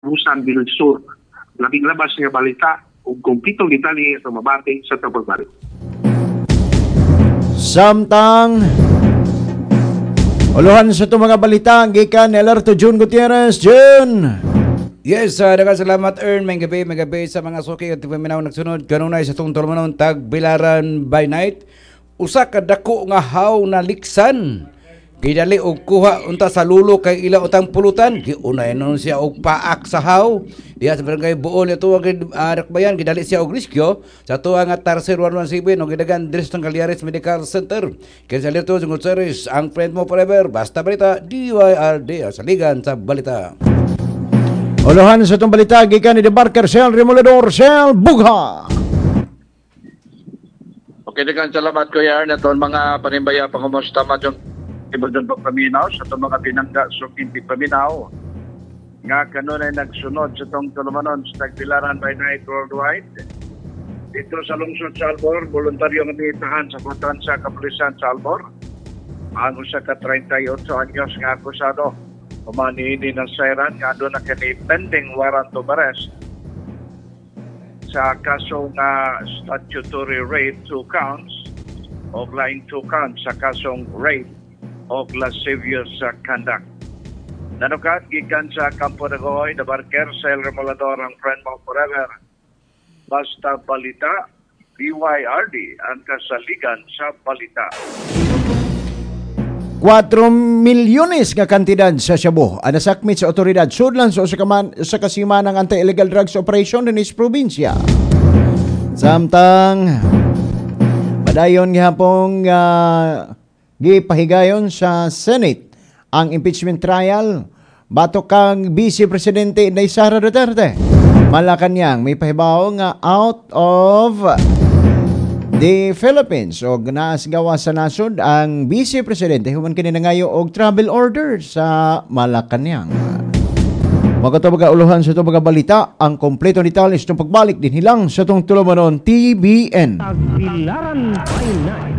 Agusan del Sur. Labing labas nga balita ug kumpletong detalye sa mabati sa tapagbalik. Samtang uluhan sa itong mga balita gikan ni Alerto June Gutierrez. June! Yes, salamat Ern. May gabi sa mga suki at paminaw nagsunod. Kanunay sa itong tulumanon Tagbilaran by night. Usa ka dako nga haw na liksan. Gidali og kuha unta sa lulo kay ila utang pulutan. Giunay nun siya og paak sa haw. Diya sa barangay Buol ito ang Rakbayan. Gidali siya og riskyo sa tuwa nga Tarser 117 o gidagan Dres ng Calyares Medical Center. Kaya sa Lerto June Gutierrez, ang friend mo forever. Basta balita, DYRD sa ligan sa balita. Uluhan sa itong balita gikan ni Debarker Sel Remolador Sel Bugha. Okay, dagan salamat Kuya Ern aton mga panimbaya pangumusta madyon ibadon pagpaminaw sa itong mga pinangga suking paminaw nga kanunay nagsunod sa itong tulumanon sa Tagbilaran by night worldwide dito sa lungsod sa Albor, voluntaryo nga nitahan sa kutan sa kapulisan sa Albor ang usa ka 38 anyos nga akusado umaniini ng siren nga doon na kani pending warrant of arrest sa kasong statutory rape 2 counts o line 2 counts sa kasong rape o lascivious conduct. Nanukat gikan sa Campo de Goy, Debarker Sel Remolador ang friend mo forever. Basta balita, DYRD ang kasaligan sa balita. 4 milyones nga kantidad sa Shabu ang nasakmit sa otoridad sudlan sa kasimanang anti-illegal drugs operation din is probinsya. Samtang padayon gihapong gipahigayon sa Senate ang impeachment trial batok kang Vice Presidente Inday Sara Duterte. Malacanang may pahibaw nga out of the Philippines o naasgawa sa nasod ang Vice Presidente human kini nangayo og travel order sa Malacanang. Magkatabaga uluhan sa itong mga balita ang kompleto detalye sa itong pagbalik din hilang sa itong tulumanon TBN. Tagbilaran by night.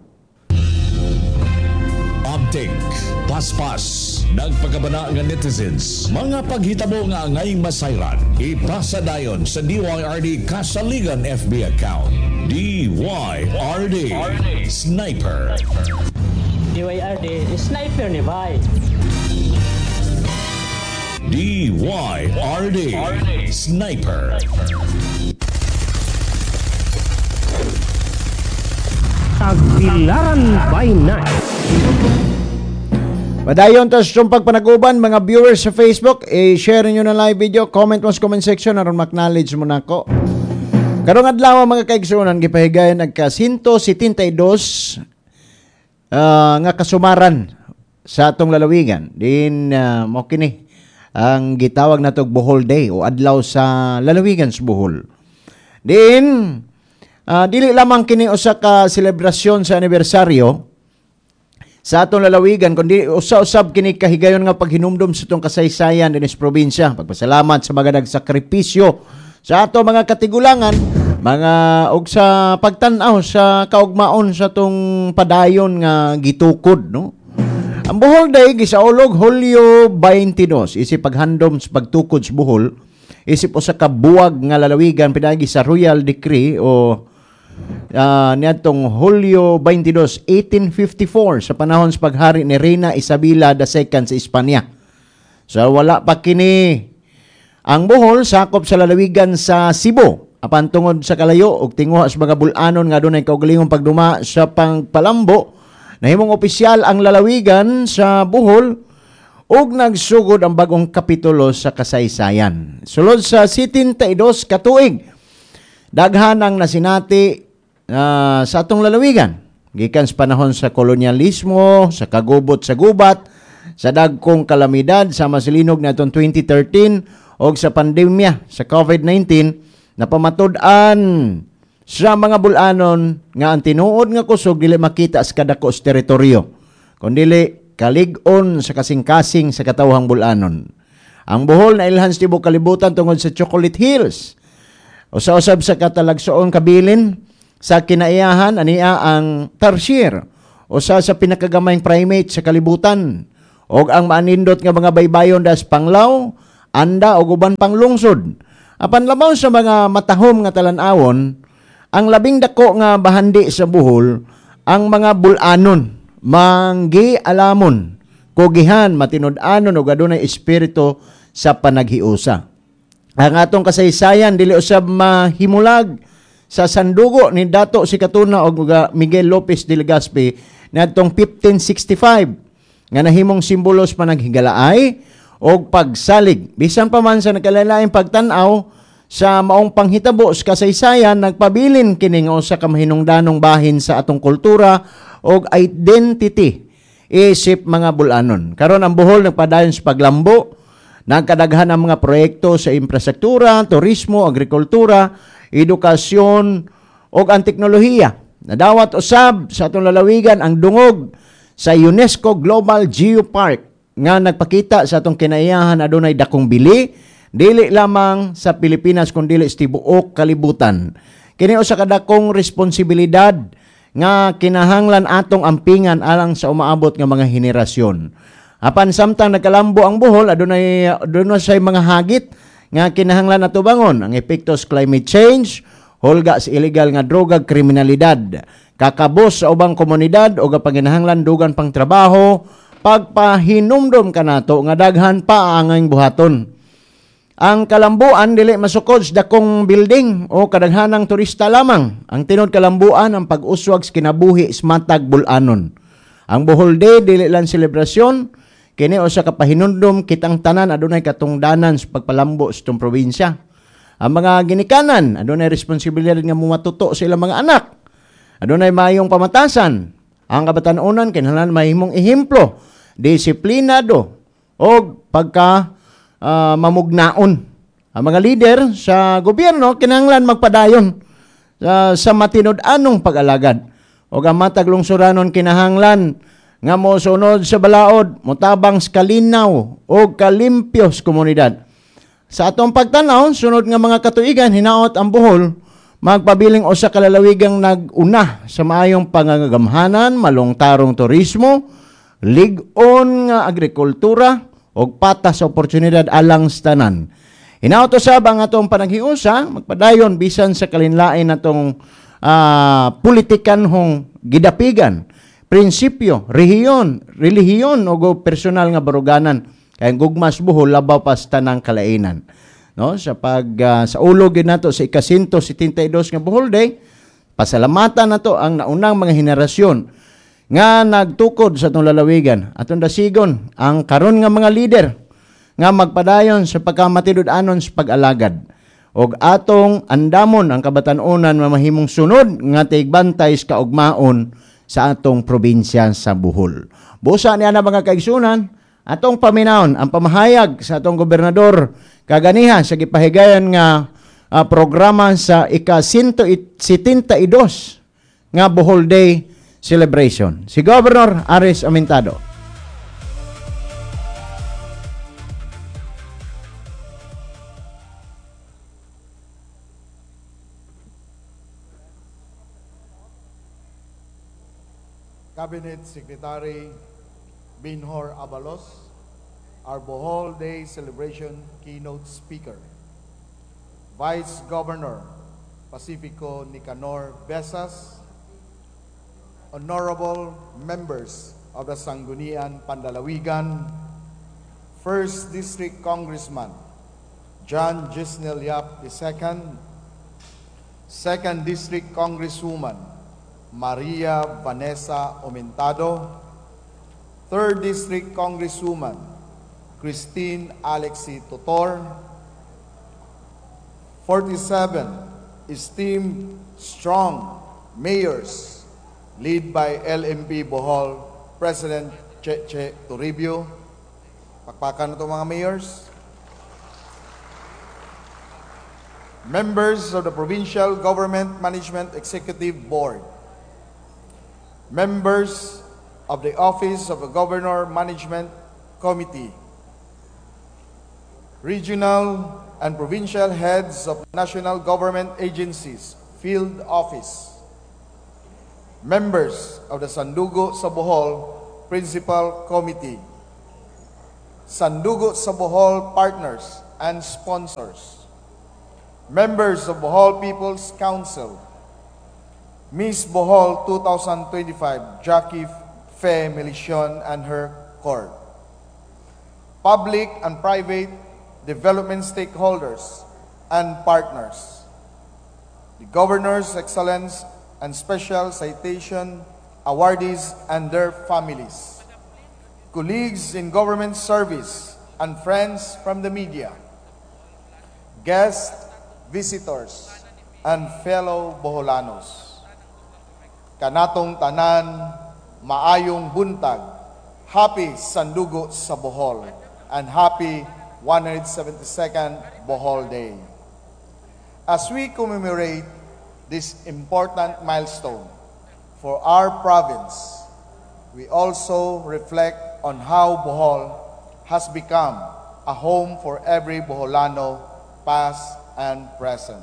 Update, paspas, nagpagabana nga netizens, mga paghitabo nga ngayong masayran, ipasa dayon sa DYRD Kasaligan FB account. DYRD Sniper. DYRD Sniper ni Bay. DYRD Sniper. Tagbilaran by night. Padayon tas yung pagpanaguban mga viewers sa Facebook, i-share nyo na live video, comment mo sa comment section aron ma-acknowledge mo na ko. Karong adlaw mga kaigsunan gipahigayon nagka 172 nga kasumaran sa atong lalawigan. Din mo kini ang gitawag natog Bohol Day o adlaw sa lalawigan sa Bohol. Din dili lamang kini usa ka selebrasyon sa anibersaryo sa atong lalawigan kundi usa-usab kini kahigayon nga paghinumdom sa atong kasaysayan dinhi sa probinsya. Pagpasalamat sa mga nagsakripisyo sa ato mga katigulangan, mga og sa pagtan-aw sa kaugmaon sa atong padayon nga gitukod, no? Ang Bohol Day gisaulog Hulyo 22 isip paghandom sa pagtukod sa Bohol, isip usa ka buwag nga lalawigan pinagi sa Royal Decree o niadtong Hulyo 22, 1854 sa panahon sa paghari ni Reina Isabela II sa Espanya. So wala pa kini ang Bohol sakop sa lalawigan sa Cebu. Apan tungod sa kalayo og tinguha sa mga bulanon nga dunay kaugalingong pagduma sa pangpalambo, nahimong opisyal ang lalawigan sa Bohol ug nagsugod ang bagong kapitulo sa kasaysayan. Sulod sa 72 ka tuig, daghan ang nasinati sa atong lalawigan. Gikan sa panahon sa kolonyalismo, sa kagubot sa gubat, sa dagkong kalamidad sa masilinog na itong 2013 o sa pandemya sa COVID-19, napamatud-an sa mga bulanon nga ang tinuod nga kusog dili makita sa kadako sa teritoryo, kundili kalig-on sa kasing-kasing sa katawhang bulanon. Ang Bohol na ilhan sa tibok kalibutan tungod sa Chocolate Hills. Usa-usab sa katalagsoon kabilin sa kinaiyahan ania ang tarsier, usa sa pinakagamay primate sa kalibutan, og ang maanindot nga mga baybayon das Panglao, anda o guban pang lungsod. Apan labaw sa mga matahom nga talan-awon, ang labing dako nga bahandi sa Bohol, ang mga bulanon, manggi alamon, kugihan, matinud-anon o adunay espiritu sa panaghiusa. Ang atong kasaysayan dili usab mahimulag sa sandugo ni Dato si Katuna o Miguel Lopez de Legazpi nadtong 1565 nga nahimong simbolos panaghigalaay o pagsalig. Bisan pa man sa nagkalalaing pagtan-aw sa maong panghitabo sa kasaysayan, nagpabilin kini nga usa ka mahinungdanong bahin sa atong kultura o identity isip mga bulanon. Karon ang Bohol nagpadayon sa paglambo, nagkadaghan ang mga proyekto sa infrastruktura, turismo, agrikultura, edukasyon o ang teknolohiya. Nadawat usab sa atong lalawigan ang dungog sa UNESCO Global Geopark nga nagpakita sa atong kinaiyahan adunay dakong bili dili lamang sa Pilipinas kundi sa tibuok kalibutan. Kini usa ka dakong responsibilidad nga kinahanglan atong ampingan alang sa umaabot nga mga henerasyon. Apan samtang nagkalambo ang Bohol adunay say mga hagit nga kinahanglan nato bangon ang epektos climate change, hulga sa illegal nga droga, kriminalidad, kakabos sa ubang komunidad o kapanginahanglan dugan pang trabaho, pagpahinumdom kanato nga daghan pa ang buhaton. Ang kalambuan dili masukod sa dakong building o kadaghanang turista lamang. Ang tinod kalambuan ang pag-uswag sa kinabuhi sa matag bulanon. Ang Bohol Day dili lang selebrasyon, kini usa ka pahinumdom kitang tanan adunay katungdanan sa pagpalambo sa itong probinsya. Ang mga ginikanan adunay responsibilidad nga mumatuto sa ilang mga anak. Adunay maayong pamatasan. Ang kabatanunan kinahanglan mahimong ehemplo, disiplinado o pagka mamugnaon. Ang mga leader sa gobyerno kinahanglan magpadayon sa matinud-anong pag-alagad. O ang matag lungsuranon kinahanglan nga mosunod sa balaod, motabang sa kalinaw o kalimpyo sa komunidad. Sa atong pagtanaw, sunod nga mga katuigan, hinaot ang Bohol, magpabiling o sa kalalawigang nag-una sa maayong pangangagamhanan, malungtarong turismo, lig-on nga agrikultura, o patas sa oportunidad alang sa tanan. Hinaot usab ang atong panaghiusa, magpadayon bisan sa kalinlain natong politikanhong gidapigan, prinsipyo, relihiyon o personal nga baruganan kay gugmas Bohol labaw pa sa tanang kalainan. No, sa sa ulog nato sa ika-172 nga Bohol Day, pasalamatan nato ang naunang mga henerasyon nga nagtukod sa atong lalawigan. Atong dasigon ang karon nga mga leader nga magpadayon sa pagkamatinud-anon sa pag-alagad. Og atong andamon ang kabatanunan nga mahimong sunod nga tigbantay sa kaugmaon sa atong probinsya sa Bohol. Busa niya na mga kaigsunan, atong paminawon ang pamahayag sa atong gobernador kaganiha sa gipahigayon nga programa sa ika-172 nga Bohol Day celebration. Si Governor Aris Amintado. Cabinet Secretary Binhor Abalos, our Bohol Day Celebration keynote speaker. Vice Governor Pacifico Nicanor Besas, honorable members of the Sangguniang Pandalawigan, 1st District Congressman John Gisnel Yap II, 2nd District Congresswoman Maria Vanessa Aumentado, 3rd District Congresswoman Christine Alexi Totor, 47 esteemed strong mayors led by LMP Bohol President Cheche Toribio. Pakpakan ito mga mayors. Members of the Provincial Government Management Executive Board, members of the Office of the Governor Management Committee, regional and provincial heads of national government agencies, field office, members of the Sandugo sa Bohol Principal Committee, Sandugo sa Bohol partners and sponsors, members of Bohol People's Council, Miss Bohol 2025, Jackie Fe Melicion and her court, public and private development stakeholders and partners, the Governor's Excellence and Special Citation awardees and their families, colleagues in government service and friends from the media, guests, visitors, and fellow Boholanos. Kanatong tanan, maayong buntag, happy Sandugo sa Bohol, and happy 172nd Bohol Day. As we commemorate this important milestone for our province, we also reflect on how Bohol has become a home for every Boholano, past and present.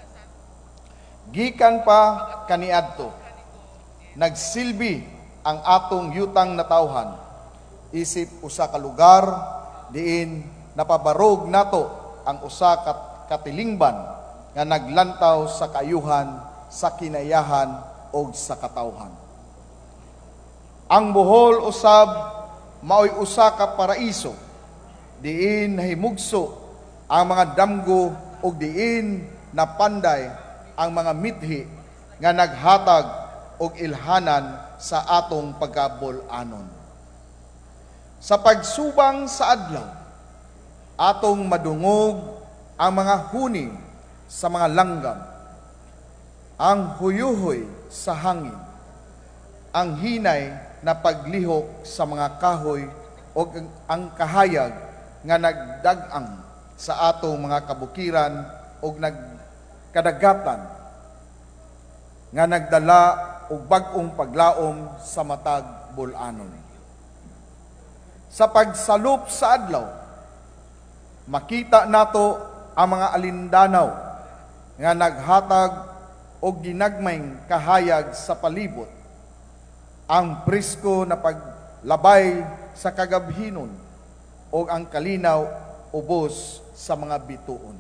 Gikan pa kaniadto, nagsilbi ang atong yutang natawhan, isip usa ka lugar diin napabarog nato ang usa ka katilingban nga naglantaw sa kayuhan, sa kinayahan o sa katawhan. Ang Bohol usab maoy usa ka paraiso diin nahimugso ang mga damgo ug diin napanday ang mga mithi nga naghatag og ilhanan sa atong pagkabul-anon. Sa pagsubang sa adlaw, atong madungog ang mga huni sa mga langgam, ang huyuhoy sa hangin, ang hinay na paglihok sa mga kahoy o ang kahayag nga nagdagang sa atong mga kabukiran o nagkadagatan nga nagdala og bag-ong paglaom sa matag bul-anon. Sa pagsalup sa adlaw, makita nato ang mga alindanaw nga naghatag og ginagmayng kahayag sa palibot, ang presko na paglabay sa kagabhinon o ang kalinaw ubos sa mga bituon.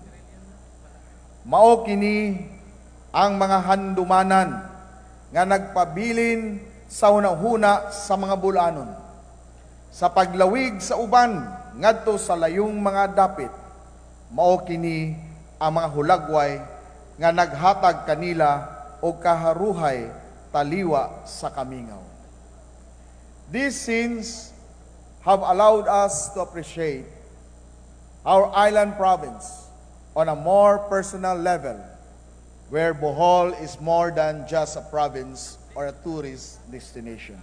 Mao kini ang mga handumanan nga nagpabilin sa hunahuna sa mga bulanon, sa paglawig sa uban ngadto sa layong mga dapit. Mao kini ang mga hulagway nga naghatag kanila og kaharuhay taliwa sa kamingaw. These scenes have allowed us to appreciate our island province on a more personal level, where Bohol is more than just a province or a tourist destination.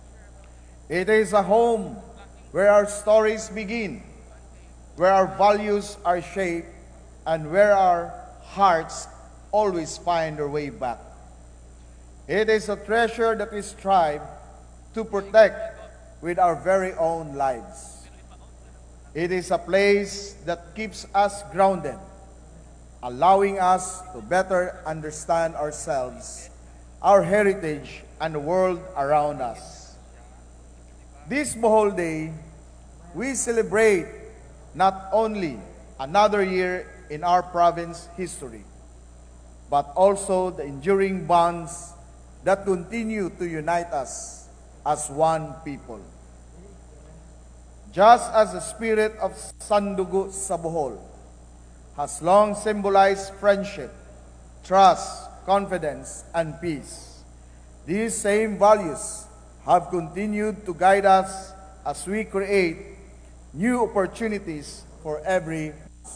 It is a home where our stories begin, where our values are shaped, and where our hearts always find their way back. It is a treasure that we strive to protect with our very own lives. It is a place that keeps us grounded, allowing us to better understand ourselves, our heritage, and the world around us. This Bohol Day, we celebrate not only another year in our province history, but also the enduring bonds that continue to unite us as one people. Just as the spirit of Sandugo sa Bohol has long symbolized friendship, trust, confidence, and peace, these same values have continued to guide us as we create new opportunities for every.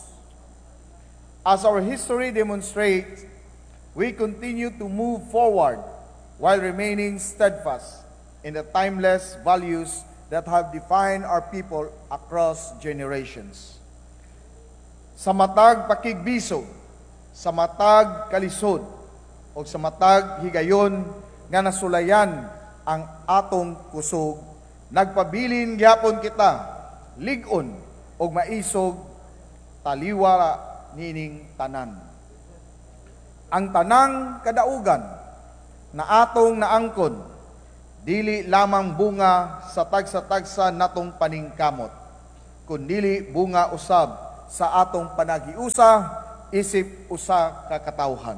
As our history demonstrates, we continue to move forward while remaining steadfast in the timeless values that have defined our people across generations. Sa matag pakigbisog, sa matag kalisod, o sa matag higayon nga nasulayan ang atong kusog, nagpabilin gyapon kita, ligon o maisog, taliwa nining tanan. Ang tanang kadaugan na atong naangkon, dili lamang bunga sa tagsa-tagsa natong paningkamot, kundili bunga usab sa atong panagiusa, isip usa ka katawhan.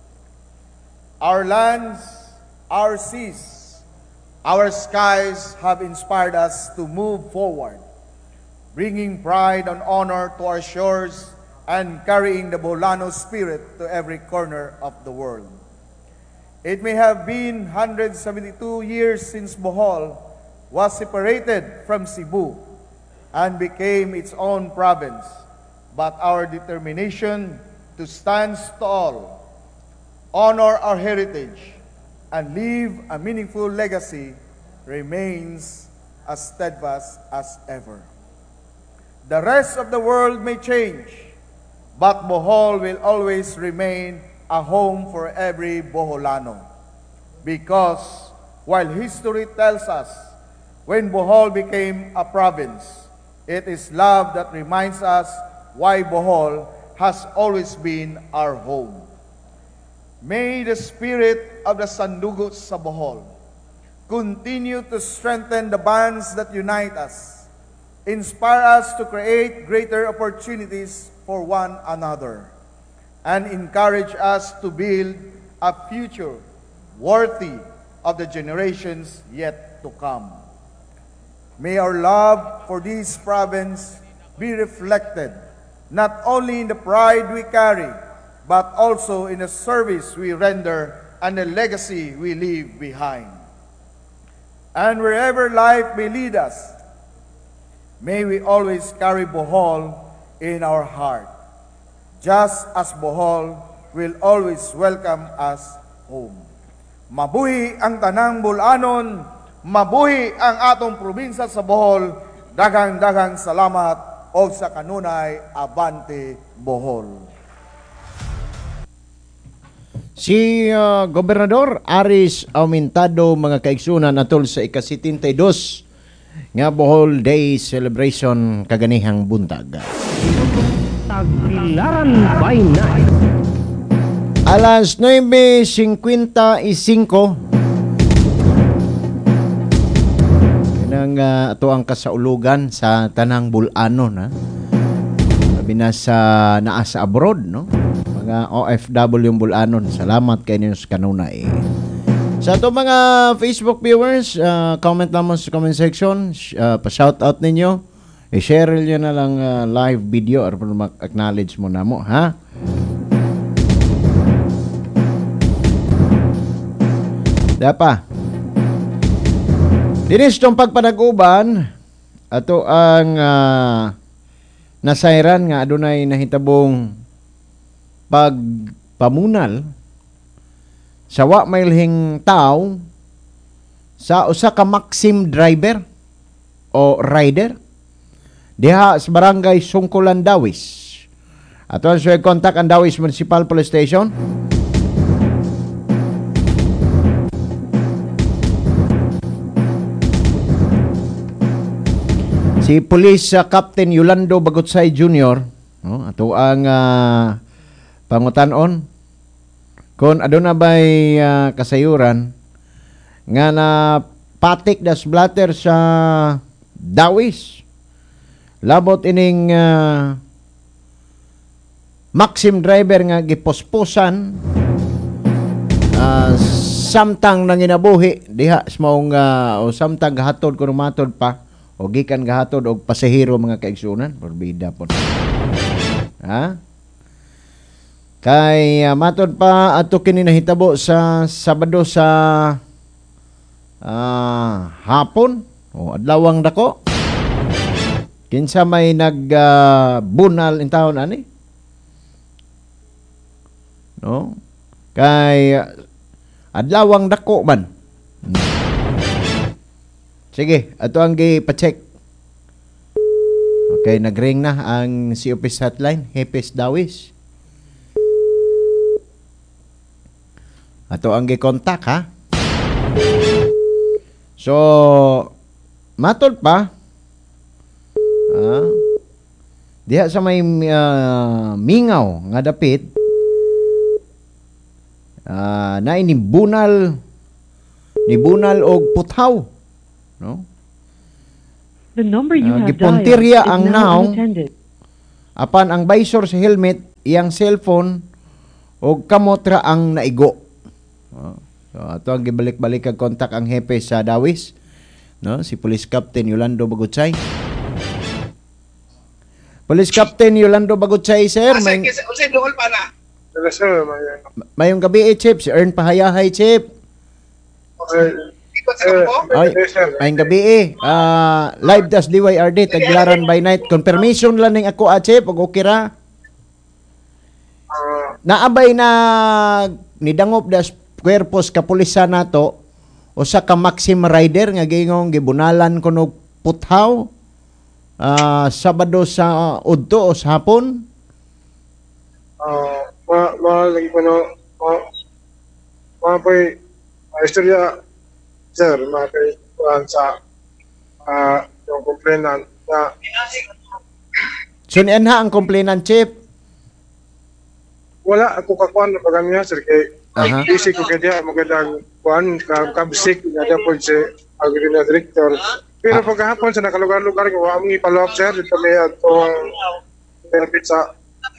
Our lands, our seas, our skies have inspired us to move forward, bringing pride and honor to our shores and carrying the Boholano spirit to every corner of the world. It may have been 172 years since Bohol was separated from Cebu and became its own province, but our determination to stand tall, honor our heritage, and leave a meaningful legacy remains as steadfast as ever. The rest of the world may change, but Bohol will always remain a home for every Boholano. Because while history tells us when Bohol became a province, it is love that reminds us why Bohol has always been our home. May the spirit of the Sandugot sa Bohol continue to strengthen the bonds that unite us, inspire us to create greater opportunities for one another, and encourage us to build a future worthy of the generations yet to come. May our love for this province be reflected not only in the pride we carry, but also in the service we render and the legacy we leave behind. And wherever life may lead us, may we always carry Bohol in our heart, just as Bohol will always welcome us home. Mabuhi ang tanang Bulanon, mabuhi ang atong probinsya sa Bohol, daghang-daghang salamat o sa kanunay, Abante Bohol. Si Gobernador Aris Aumentado, mga kaigsunan, atol sa ika-72 nga Bohol Day Celebration kaganihang buntag. Tagbilaran by Night. Alas 9:55 nang ato ang kasaulugan sa tanang Bulanon, na sabi na sa naa sa abroad, no, mga OFW yung Bulanon, salamat kay ninyo sa kanunay. Sa ato mga Facebook viewers, comment naman sa comment section, pa-shout out ninyo, i-share nyo na lang live video or mag-acknowledge mo na mo, ha? Dapa dinis tong pagpanag-uban ato ang nasayran nga adunay nahitabong pagpamunal sa wa mailhing tao sa usa ka Maxim driver o rider diha sa barangay Sungkulan, Dawis. Ato ang suwag contact ang Dawis Municipal Police Station. Si Police Captain Yolando Bagotsay Jr., no, ato ang pangutanon kung aduna bay kasayuran nga na patik das blatter sa Dawis. Labot ining Maxim driver nga giposposan samtang nanginabuhi diha sa maong o samtang gahatod kuno matod pa o gikan gahatod og pasahero, mga kaigsunan, porbida po. Ha? Kay matod pa ato kini nahitabo sa Sabado sa hapon o adlawang dako. Kinsa may bunal in taon ani? No? Kay adlawang dako man. Sige, ato ang gi-pa-check. Okay, nag-ring na ang COP's hotline, Hepes Dawis. Ato ang gi-contact, ha? So, matol pa. Diha sa may mingaw nga dapit. Na ini bunal og puthaw, no? The number you have dialed gipuntirya is ang now now unattended. apan ang visor sa helmet, iyang cellphone o kamot ra ang naigo. So ato ang gibalik-balik kag kontak ang hepe sa Dawis, no, si Police Captain Yolando Bagutsay. Police Captain Yolando Bagutsay, sir, mayong gabi Chip, si Ern Pahayahay, Chip. Ay, mayong gabi live das DYRD Tagbilaran by night. Confirmation lang ning ako, Chip, ug okay ra. Naabay na nidangop das kwerpos kapulisan nato usa ka Maxim rider nga gingong gibunalan kuno puthaw Sabado sa udto o sa hapon. Lagi ko no mapoy istorya sir mapoy sa yung complainant na Sunian ha ang complainant, Chief? wala ako kakuan na pag niya sir kay Aha. busy ko kaya magandang kuan kabsik na dia po si agrina director pero pagkahapon sa nakalugar-lugar ko wa mo ipalo up sir dito may atong benefit sa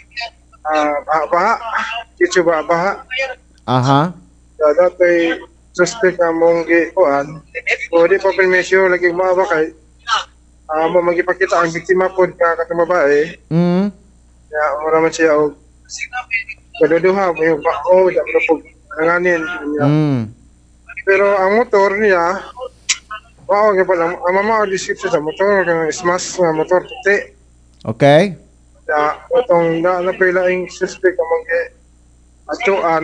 baha kitso baha Aha. datoy suspect among kuan o di pa permisyo lagi maaba kay mo magipakita ang biktima pod ka katong babae ya ora man siya og kaduduha mo yung bao da mo pug nanganin niya pero ang motor niya wow nga pala ang mama ang description sa motor kang smash nga motor puti Okay. ya itong napilaing suspect among atuan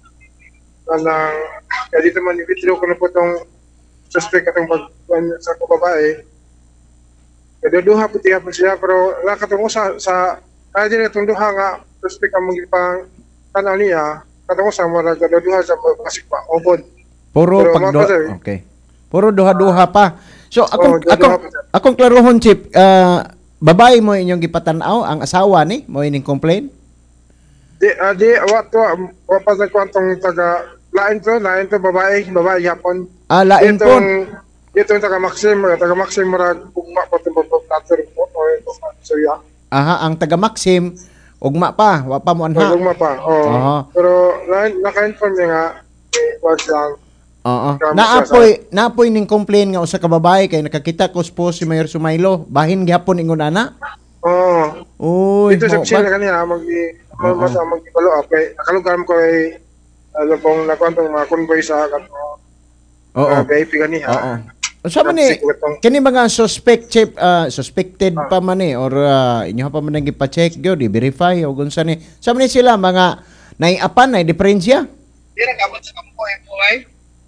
nang kaya dito man i-video ko na po itong suspect atong pagkuhan sa babae kaduduha puti hapon siya pero nakatungo sa kaya din itong duha nga suspect among ipang tanaw niya katungo sa mga kaduduha sa pasik pa obod Puro pero pagdo. mapasay Okay. Puro duha-duha pa. So duha-duha pa. akong klarohon, Chief, babae mo inyong gipatanaw ang asawa ni mo ining complain? di wato wapas na kwantong taga lain to babae hapon Lain po. itong taga Maxim marag ugma pa itong pagpaplatero po o itong suya Aha, ang taga Maxim ugma pa, wa pa mo anha. ugma pa Aha. pero naka-inform niya nga wag lang Oo. Kama Naapoy ning complain nga usa ka babae kay nakakita ko si Mayor Sumaylo, bahin gyapon ingon ana. Uy, dito sa mo piscina ba? kanina mag-follow up kay nakalugar ko ay ano pong nakwantong mga convoy sa Oo. VIP kanina Oo. Sa man ni kini mga suspected pa man ni or inyo pa man nang gipa-check gyud, i-verify o unsa ni. Sa man ni sila mga naiapan na diferensya? Dira kamot sa kampo ay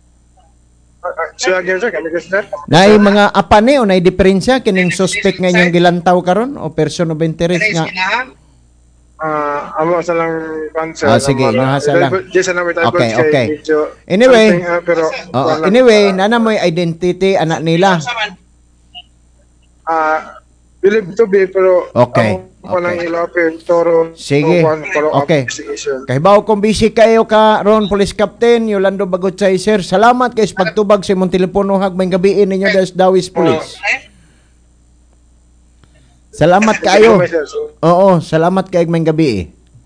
siya gyud sir kami gusto Nay mga apan ni o nay diferensya kining suspect nga inyong gilantaw karon o person of interest nga. amo sa lang cancer. Sige, nahasa lang. Okay, okay. Anyway, Anyway, nana mo yung identity anak nila. believe to be pero Okay. Walang ilapin, toro. Sige. Okay. Kahibaw kung busy kayo ka ron, Police Captain Yolando Bagutsay, sir. Salamat kayo sa pagtubag sa imong telepono hagmayng gabiin ninyo das Dawis Police. Salamat kayo. Oo, salamat kayo hagmayng gabi.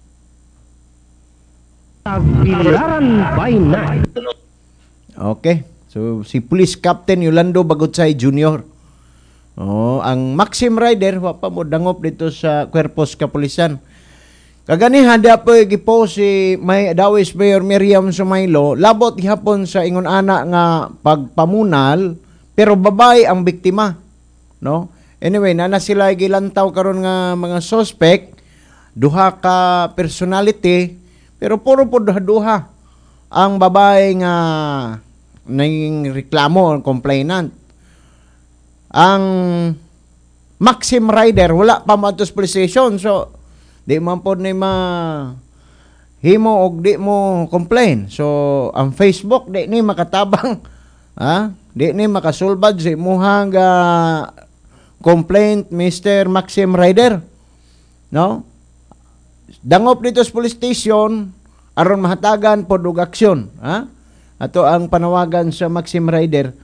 Tagbilaran by night. Okay. So, si Police Captain Yolando Bagutsay Jr. Ang Maxim Rider, wapa mo dangop dito sa Cuerpos Kapulisan. Kagani handa po gipost si Dawis Mayor Miriam Sumaylo, labot gihapon sa ingon ana nga pagpamunal, pero babae ang biktima. No? Anyway, nana sila gilantaw karon nga mga suspect, duha ka personality, pero puro po duha ang babae nga naging reklamo, complainant. Ang Maxim Rider wala pa mo atos police station, so di man po ni himo og di mo complain. So ang Facebook di ni makatabang, di ni makasulbad sa imuhang complaint, Mr. Maxim Rider, no? Dangop dito sa police station aron mahatagan pod og aksyon, Ato ang panawagan sa Maxim Rider.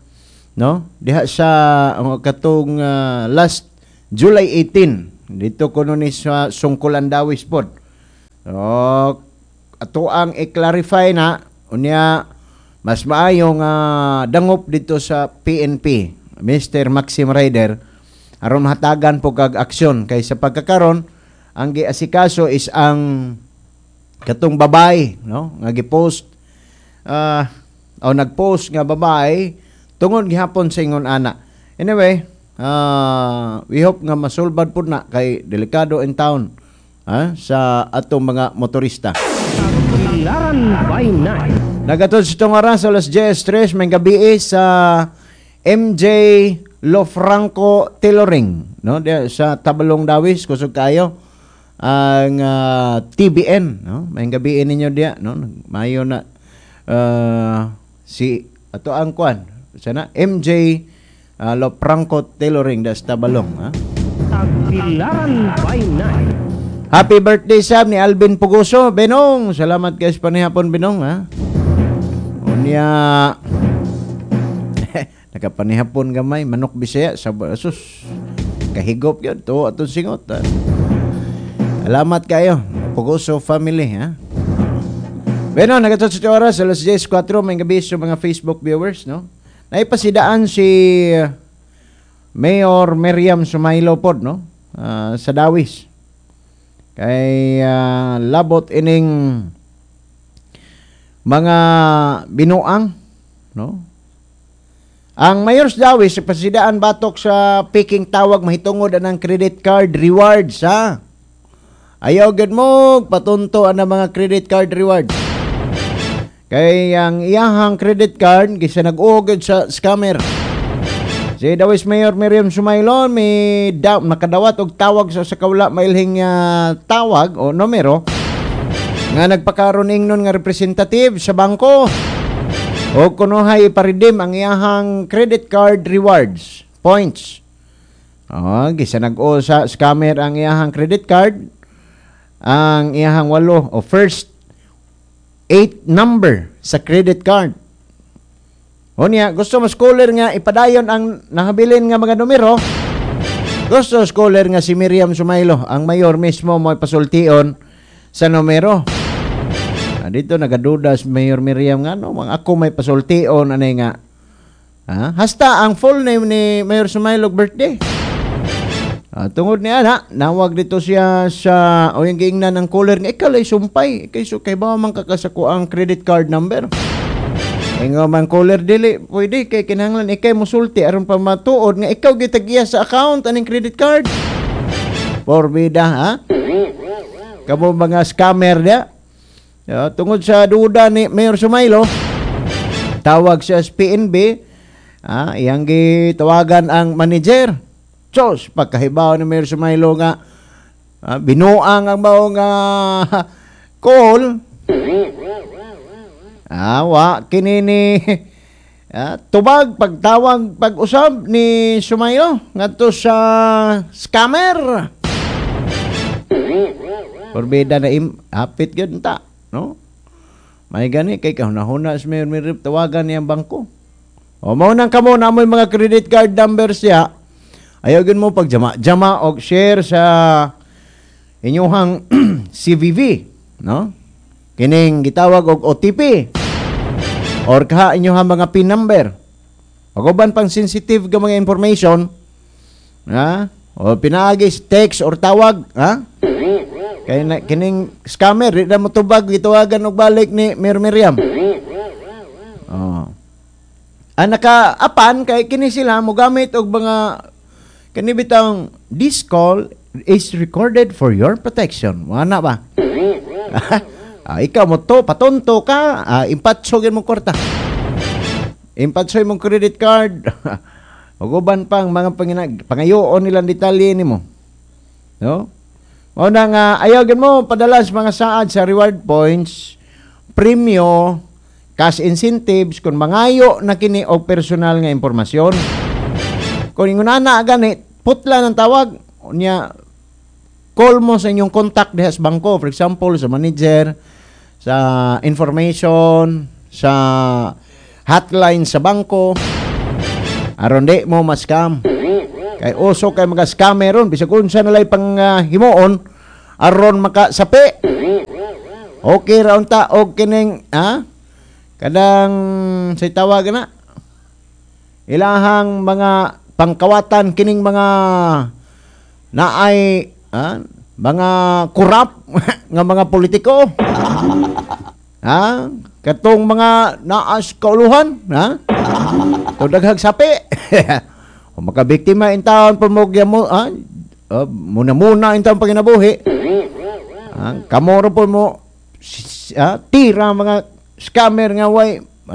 no? Diha sa katong last July 18 dito kuno ni sa Sungkulan Dawis pod. So, ato ang i-clarify na unya mas maayo nga dangop dito sa PNP, Mr. Maxim Rider, aron hatagan po kag aksyon kay sa pagkakaron ang giasikaso is ang katong babae, no, nga gipost o nagpost nga babae tungod gihapon sa ingon ana. Anyway, we hope nga masulbad pud na kay delikado in town sa atong mga motorista. Tagbilaran by night. Nagatod sa itong oras, alas 10:03 may gabi sa MJ Lofranco Tailoring, no? Sa Tabalong Dawis, kusog kayo ang TBN, no? May gabi ninyo dia, no? Mayo na si ato ang kwan sana MJ Lofranco Tailoring das Tabalong, ha? Tagbilaran by night. Happy birthday Sam ni Alvin Pugoso, Benong. Salamat guys panihapon Benong, ha. Unya nakapanihapon gamay manok Bisaya sa sus. Kahigop yun to atong singot. Ha? Salamat kayo Pugoso family, ha. Benong nagatot sa oras alas 10:04 may gabi sa mga Facebook viewers, no. Naipasidaan si Mayor Miriam Sumailo pod, no, sa Dawis. Kay labot ining mga binuang, no. Ang Mayor's Dawis pasidaan batok sa piking tawag mahitungod anang credit card rewards, ha. Ayaw gid mo patunto ang mga credit card rewards. Kay ang iyahang credit card gisa nag-ugod sa scammer. Si Dawis Mayor Miriam Sumailon may nakadawat og tawag sa kaula mailhing tawag o numero nga nagpakaron ingnon nga representative sa bangko o kunohay iparedeem ang iyahang credit card rewards points. Gisa nag-o sa scammer ang iyahang credit card, ang iyahang 8 o first 8 number sa credit card. Unya, gusto mo scholar nga ipadayon ang nahabilin nga mga numero. Gusto scholar nga si Miriam Sumailo, ang mayor mismo mo ipasultion sa numero. Dito nagaduda si Mayor Miriam nga, no, mga ako may pasultion anay nga. Hasta ang full name ni Mayor Sumailo birthday. Tungod niya na, nawag dito siya sa o yung giingnan ng caller nga ikaw lay sumpay kay ba man kakasako ang credit card number. Nga man caller dili pwede kay kinahanglan ikay musulti aron pa matuod nga ikaw gitagiya sa account aning credit card. Porbida, ha? Kamo mga scammer dia. Tungod sa duda ni Mayor Sumailo, tawag siya sa PNB, iyang gitawagan ang manager. Chos, pagkahibaw ni Mayor Sumailo nga binuang ang bao nga call. Kinini tubag pagtawag pag-usab ni Sumailo ngadto sa scammer. Porbida na hapit gyud ta, no? May gani kay kahuna-huna sa Mayor Miriam tawagan niyang bangko. O mao nang kamo na mo mga credit card numbers siya. Ayaw mo pagjama-jama o share sa inyong CVV, no? Kining gitawag og OTP or kaha inyong mga PIN number. Pag-uban pang sensitive ka mga information, o pinaagis text or tawag, kay kining scammer di na motubag gitawagan og balik ni Miriam. Naka-apan kay kini sila mo gamit og mga kanibitang this call is recorded for your protection. Wala ba? Ikaw mo to, patonto ka, impatsogin mo korta. Impatsogin mo credit card. Uguban pang mga pangayoon nilang detalye ni mo. No? O nang ayogin mo padalas mga saad sa reward points, premyo, cash incentives, kung mangayo na kini o personal nga impormasyon. Kung yung nana ganit, putla ng tawag, niya, call mo sa inyong contact diha sa bangko. For example, sa manager, sa information, sa hotline sa bangko. Aron di mo ma-scam. Kay uso kay mga scammer ron bisag unsa nalay pang himuon aron makasapi. Okay ra unta og kining kadang say tawag na ilahang mga pangkawatan kining mga naay mga kurap nga mga politiko. Katong mga naas kauluhan, daghag sapi. O makabiktima in taon pamugya mo, muna in taon paginabuhi. Kamoro po mo tira mga scammer nga way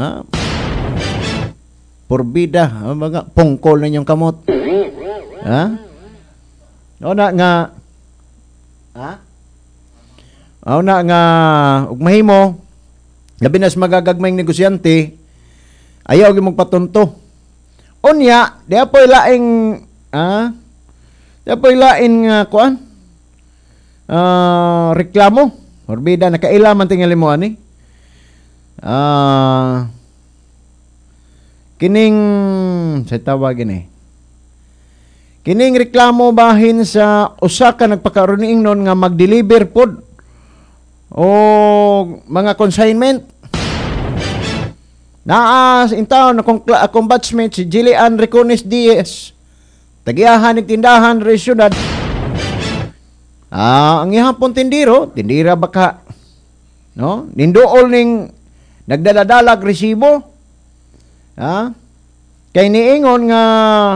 porbida mga pungkol na inyong kamot. O na nga ug mahimo labi nas magagagmayng negosyante ayaw gyud magpatunto. Unya, di apoy laing kuan reklamo. Orbida nakaila man tingali mo ani. Kining sa tawag ni. Kining reklamo bahin sa usa ka nagpakaroon ingnon nga mag-deliver pod o mga consignment. Naas in town akong batchmate si Jillian Recones Diaz. Tagiyahan ng tindahan sa syudad. Ang ihapon tindira baka no? Nindool ning nagdaladalag resibo. Kay niingon nga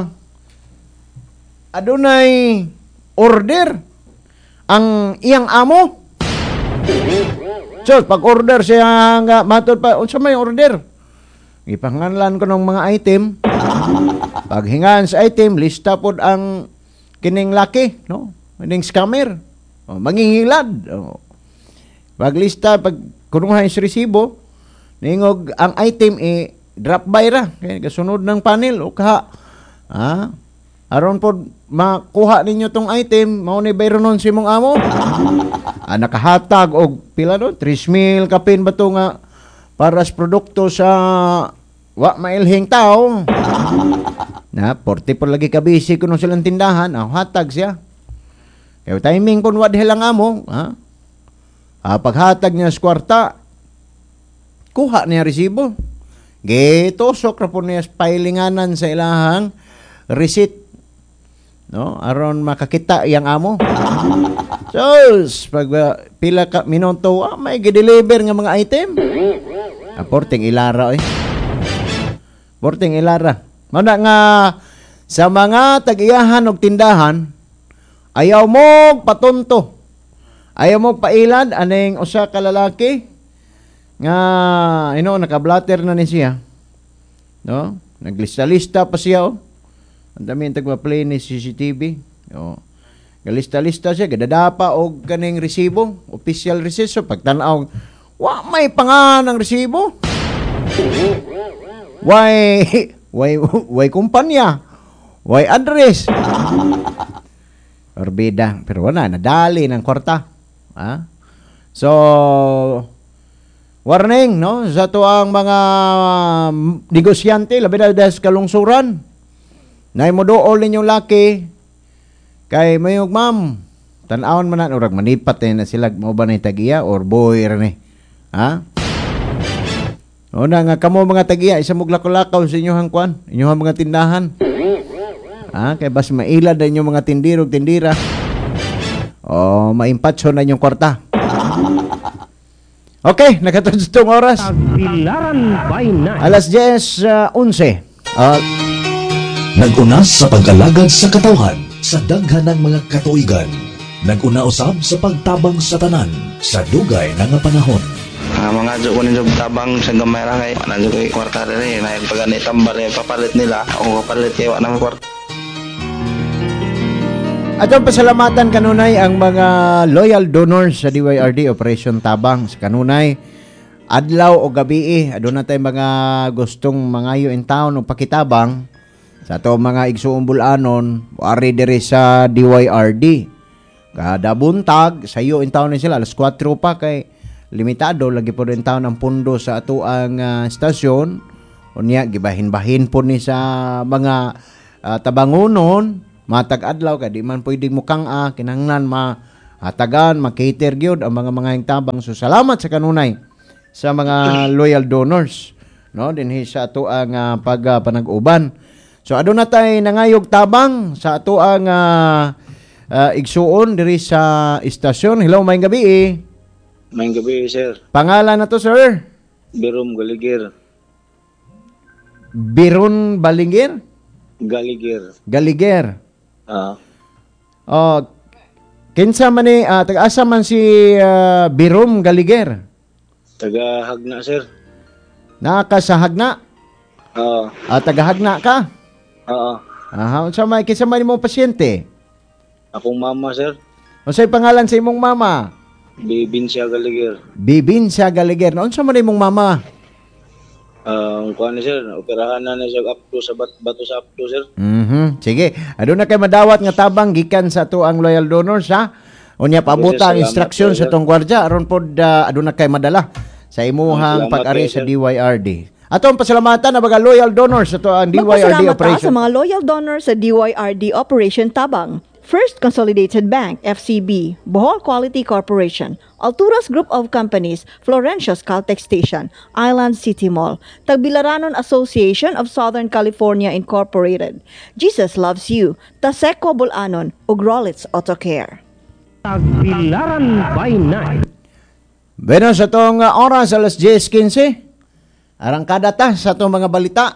adunay order ang iyang amo. So, pag order siya nga matod pa unsa may order? Ipanganlan ko ng mga item. Paghingan sa item, lista pod ang kining laki, no? Kining scammer. Mangingilad. Paglista, pag kunuhay sa resibo, ningog ang item drop by ra. Kaya kasunod ng panel, o kaha. Aron pod makuha ninyo tong item, mao ni bayronon si mong amo. Nakahatag og pila no? 3,000 kapin ba to nga para sa produkto sa wa mailhing tao. 40 po lagi kabisi kuno silang tindahan, hatag siya. Kaya timing pun wad hilang amo, paghatag niya sa kwarta, kuha niya resibo. Gitosok ra po niya pailinganan sa ilahang receipt. No, aron makakita iyang amo. So, pag pila ka minuto, may gi-deliver nga mga item. Porting ilara Porting ilara. Mana nga sa mga tagiyahan og tindahan, ayaw mo patunto. Ayaw mo pailad aning usa ka lalaki nga naka-blatter na ni siya. No? Naglista-lista pa siya Ang dami yung tagpa-play ni CCTV. Galista-lista siya, gadadapa og kaning resibo, official receipt. So pagtanaw, may panganang resibo. Why kumpanya? Why address? Orbida. Pero wala, nadali ng kwarta. So, warning, no? Sa to ang mga negosyante, labi na dahil kalungsuran. Nay mo dool ninyong laki, kay mayog ma'am, tan-awon man na, urag manipat na sila, mo ba na tagiya, or boy rin O na nga kamo mga tagiya, isa muglakaw-lakaw sa inyong kwan, inyong mga tindahan. Kay bas mailad na inyong mga tindirog, tindira. O maimpatso na inyong kwarta. Okay, nakatudtong oras. Tagbilaran by night. Alas 10:11. Nag-una sa pagkalagad sa katawhan sa daghan ng mga katuigan. Nag-una usab sa pagtabang sa tanan sa dugay nga panahon. Mga adyo ko ninyo tabang sa gamera kay nandiyo kay kwarta rin na pag anitambar papalit nila ako papalit kay wala ng kwarta. Atong pasalamatan kanunay ang mga loyal donors sa DYRD Operation Tabang sa kanunay adlaw o gabi aduna tay mga gustong mangayo in town o pakitabang sa ato mga igsuong bulanon ari diri sa DYRD. Kada buntag sayo in town sila alas 4 pa kay limitado lagi po rin taon ang pundo sa ato ang stasyon Unya gibahin-bahin po ni sa mga tabangunon, matag adlaw kay di man pwedeng mukang kinahanglan hatagan, makater gyud ang mga tabang. So salamat sa kanunay sa mga loyal donors, no, dinhi sa ato ang panag-uban. So aduna tay nangayog tabang sa ato ang igsuon diri sa istasyon. Hello, maayong gabi. Maayong gabi, sir. Pangalan na to, sir? Birom Galigir. Biron Balingir? Galigir. Kinsa man ni taga-asa man si Birom Galigir? Taga-Hagna, sir. Naka sa Hagna? Taga-Hagna ka? Oo. Unsa may kinsa man imong pasyente? Akong mama, sir. Unsay pangalan sa imong mama? Bibinsya Galigir. Bibinsya Galigir. Unsa man imong mama? Kuan ni sir, operahan na siya up to sa bato sa up to, sir. Sige, aduna kay madawat nga tabang gikan sa ato ang loyal donors, ha. Unya pabuta ang instruction sa tong gwardiya aron pod aduna kay madala sa imuhang pag-ari sa DYRD. Atong pasalamatan na baga loyal donors sa ato ang DYRD operation. Sa mga loyal donors sa DYRD Operation Tabang. First Consolidated Bank, FCB, Bohol Quality Corporation, Alturas Group of Companies, Florencios Caltex Station, Island City Mall, Tagbilaranon Association of Southern California Incorporated, Jesus Loves You, Taseco Bulanon, Ugrolits Auto Care. Tagbilaran by Night. Bueno, sa itong oras, alas 10:15, arangkada ta sa itong mga balita.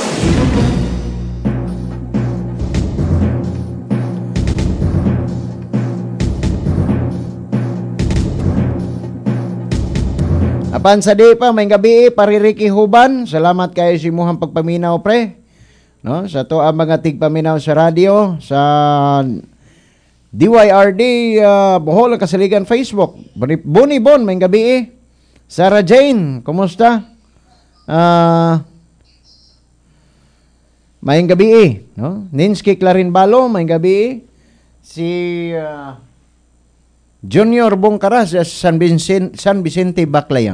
Apan sa di pa, may gabi, paririki huban. Salamat kayo si muhang pagpaminaw, pre. No? Sa to ang mga tigpaminaw sa radio, sa DYRD, Bohol, Kasaligan, Facebook. Boni Bon, may gabi. Sarah Jane, kumusta? May gabi. No? Ninsky Clarin Balo, may gabi. Si Junior Bongkaras sa San Vicente Baclayan.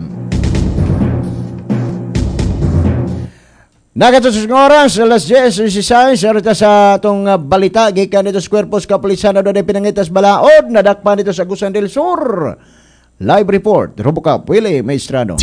Nagatos ng oras, alas 10:16, sarita sa itong balita, gikan dito sa Cuerpos Kapulisan na doon pinangitas balaod, nadakpan dito sa Agusan del Sur. Live report, Robocop, Willie Maestrado.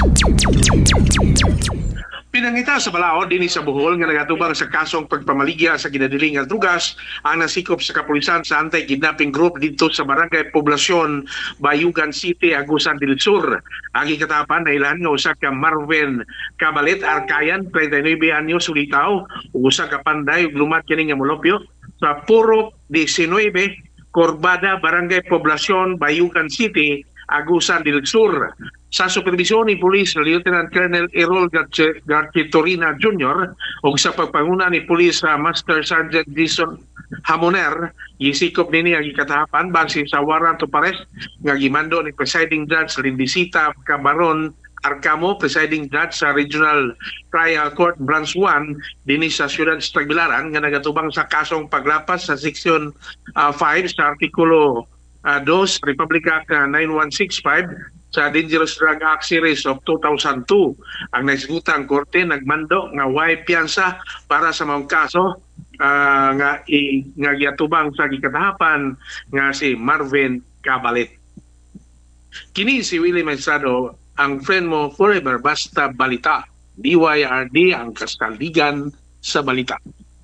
Pinangita sa balaod dinhi sa Bohol nga nagatubang sa kasong pagpamaligya sa ginadiling nga drugas ang nasikop sa kapulisan sa anti-kidnapping group dito sa Barangay Poblasyon, Bayugan City, Agusan del Sur. Ang ikatapan na ilan nga usa ka Marvin Cabalet Arcayan, 39 anyos ulitaw, ug usa ka panday ug lumat kini nga molopyo sa Puro 19, Corbada, Barangay Poblasyon, Bayugan City, Agusan del Sur. Sa supervisyon ni Police Lieutenant Colonel Errol Garchitorina Jr. o sa pagpanguna ni Police Master Sergeant Jason Hamoner, isikop nini ang ikatahapan base sa warrant of arrest nga gimando ni Presiding Judge Lindisita Cabaron Arcamo, Presiding Judge sa Regional Trial Court Branch 1 dinhi sa siyudad sa Tagbilaran nga nagatubang sa kasong paglapas sa Section 5 sa Artikulo 2 Republic Act 9165 sa Dangerous Drug Act Series of 2002. Ang naisigutan korte nagmando nga way piyansa para sa mga kaso nga giatubang sa gikatahapan nga si Marvin Cabalet. Kini si Willie Maestrado, ang friend mo forever basta balita. DYRD, ang kaskaldigan sa balita.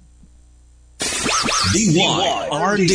DYRD.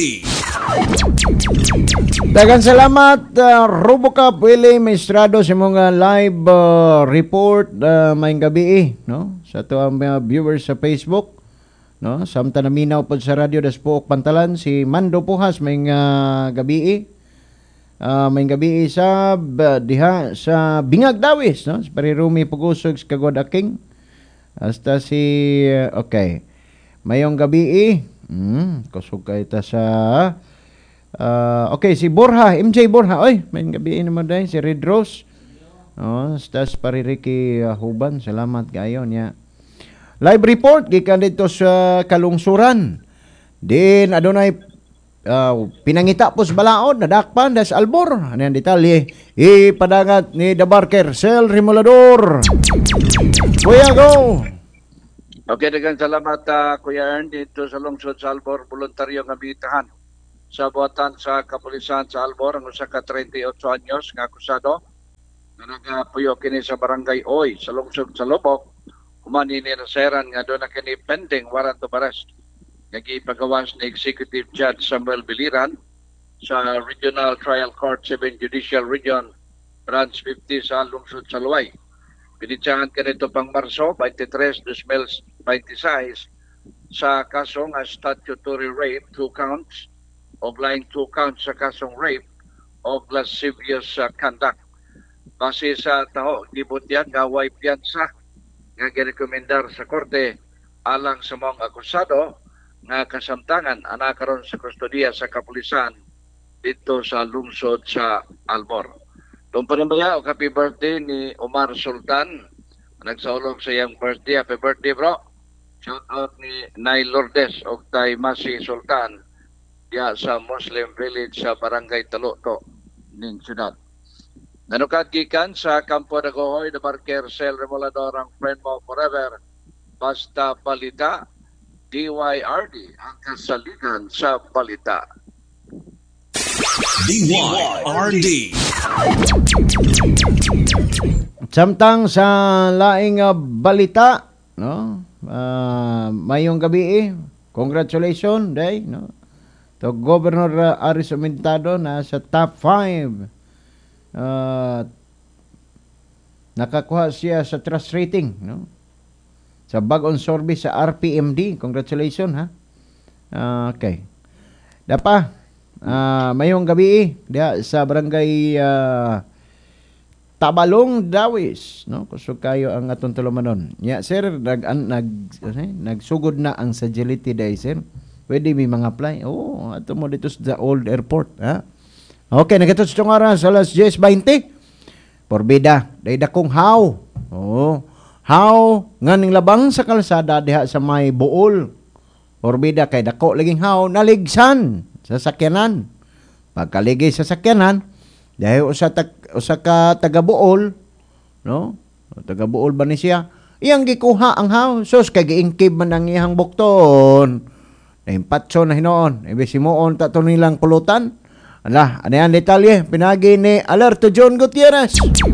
Daghang salamat, Robocop, Willie Maestrado sa mga live report maayong gabi, no? Sa to ang mga viewers sa Facebook, no? Samtang naminaw po sa radio das Puok Pantalan, si Mando Puhas maayong gabi. Maayong gabi sa diha sa Bingag Dawis, no? Si Parirumi Pugusog sa Kagod Aking. Hasta si okay. Mayong gabi. Kusog kay ta sa okay, si Borja, MJ Borja. Oy, may gabi naman dahil si Red Rose. Stas paririki huban. Salamat kayo niya. Live report gikan dito sa kalungsuran. Din adunay pinangita po sa balaod, nadakpan das Albor. Ano yan detalye? Ipadangat ni The Barker, Sel Remolador. Kuya, go! Okay, daghang salamat Kuya Ern dito sa lungsod sa Albor, voluntaryo nga bitahan sa buhatan sa kapulisan sa Albor ang usa ka 38 anyos nga akusado nga nagapuyo kini sa barangay Oy sa lungsod sa Lubok. Human ini naseran nga doon na kini pending warrant of arrest nga gipagawas ni Executive Judge Samuel Biliran sa Regional Trial Court 7 Judicial Region Branch 50 sa lungsod sa Luway. Pinitsahan kanito pang Marso 23, 2026 sa kasong statutory rape 2 counts of lying 2 counts sa kasong rape of lascivious conduct. Base sa taho, gibutyan nga way piyansa nga girekomendar sa korte alang sa mga akusado nga kasamtangan ana karon sa kustodiya sa kapulisan dito sa lungsod sa Albor. Itong panambaya, happy birthday ni Omar Sultan. Nagsaulog sa iyang birthday. Happy birthday, bro. Shout out ni Nay Lourdes o Tay Masi Sultan diya sa Muslim Village sa Barangay Taluto ning syudad. Nanukad gikan sa Campo de Gohoy de Barker Cel Remolador ang friend mo forever. Basta balita, DYRD ang kasaligan sa balita. DYRD. Samtang sa laing balita, no? Mayong gabi congratulations, day, no? To Governor Aris Umintado na sa top 5. Nakakuha siya sa trust rating, no? Sa bag-on survey sa RPMD. Congratulations, ha? Okay. Dapa, mayong gabi diya sa barangay Tabalong Dawis, no? Kusog kayo ang atong tulumanon. Ya, sir, nagsugod na ang sagility day, sir. Pwede may mga apply. Oh, ato mo dito sa old airport, ha? Okay, nagatos itong oras alas 10:20. Porbida, day dakong how. Oh, how nganing labang sa kalsada diha sa may Buol. Porbida kay dako laging how naligsan sa sakyanan. Pagkaligay sa sakyanan, dahil usa ka taga Buol, no? Taga Buol ba ni siya? Iyang gikuha ang how. Sus kay giingkib man ang iyang bukton. Naimpatso na hinoon. Ibe simuon ta to nilang pulutan. Ala, ano yan detalye? Pinagi ni Alerto John Gutierrez.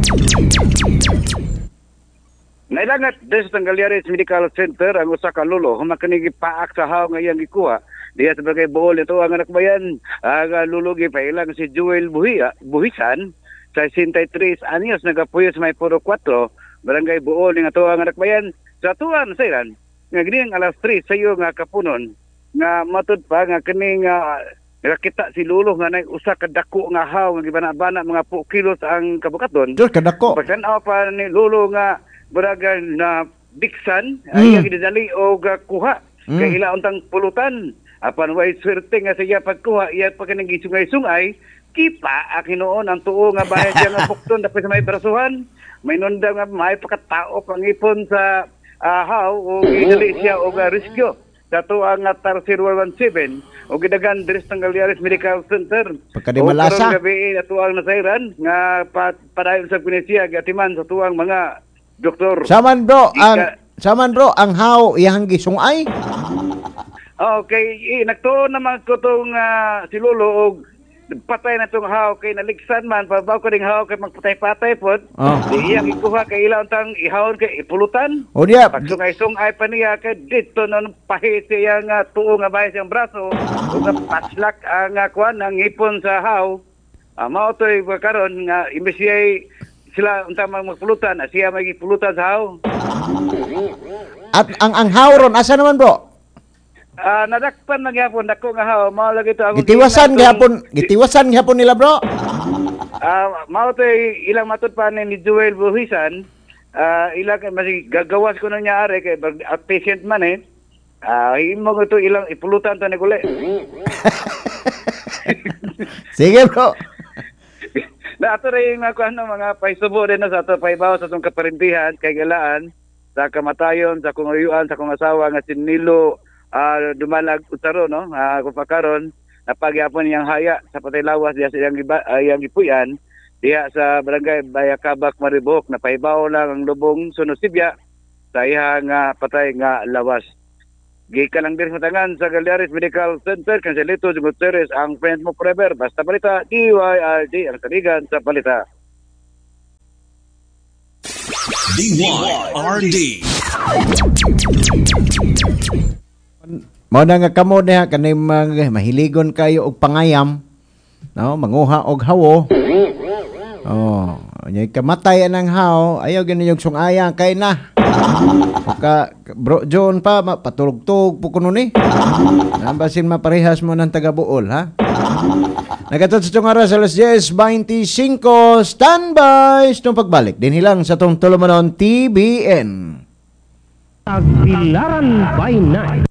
Nailangat des Tangaliares Medical Center ang usa ka lolo humakanigi paak sa haw nga iyang gikuha diya sa barangay Bohol ito ang anak bayan ang lolo gipailang si Joel Buhisan sa 63 anyos nagapuyo sa may Puro 4 barangay Bohol nga to ang anak bayan sa tuwan sayran nga gining alas 3 sayo nga kapunon nga matud pa nga kining nakita si lolo nga usa ka dako nga haw nga gibana-bana mga kilos ang kabukaton. Diyos kadako. Pagtanaw pa ni lolo nga baraga na biksan ay gidali o kuha kay ila untang pulutan apan way swerte nga siya pagkuha iya pa kanang gisungay-sungay kipa akinoon ang tuo nga bahay siya nga bukton dapat sa may brasuhan may nunda nga may pakatao pangipon sa haw o gidali siya o rescue sa tuang nga Tarsir 117 o gidagan diri sa Tangaliares Medical Center pagkadimalasa o karon gabi na tuang nasayran nga padayon sa pinisiya gatiman sa tuang mga doktor. Saman bro, ang how iyang gisungay. Okay, nagtuon naman ko tong si Lolo og patay na tong how kay naligsan man pabaw ko ding how kay magpatay-patay pod. Iyang ikuha kay ilaw tang ihawon kay ipulutan. O diya, pagsungay-sungay pa niya kay dito non pahit siya nga tuo nga bahay siyang braso ug paslak ang kuan ang ipon sa how. Mao toy karon nga imbesiyay sila unta magpulutan, siya may pulutan sa haw. At ang haw ron asa naman bro? Nadakpan na gyapon dako nga haw, mao lagi to akong gitiwasan gyapon nila bro. Mao to ilang matud pa ni Joel Buhisan, ilang masig gagawas ko na niya are kay patient man himo ko to ilang ipulutan to ni gule. Sige bro. Na ato rin mga paisubo din na sa ato paibaw sa itong kaparintihan kay galaan sa kamatayon sa kong uyuan sa kong asawa nga si Nilo Dumalag Utaro no kupakaron napagyapon niyang haya sa patay lawas diya sa iyang ipuyan diya sa barangay Bayakabak Maribok na paibaw lang ang lubong Sunosibya sa iya nga patay nga lawas. Gikan lang din sa tangan sa Galdares Medical Center, Cancelito Gutierrez, ang friend mo forever. Basta balita, DYRD, ang saligan sa balita. DYRD. Mao na nga kamo diha kanay mahiligon kayo og pangayam, no, manguha og hawo. Oh, nya kamatay anang hawo, ayaw gani yung sungaya kay na. Ka bro John pa patulog-tug po kuno ni. Nambasin maparehas mo ng taga-Buol, ha? Nagatot sa itong oras, alas 10:25. Standby! Itong pagbalik. Din hilang sa itong Tulumanon TBN. Tagbilaran by Night.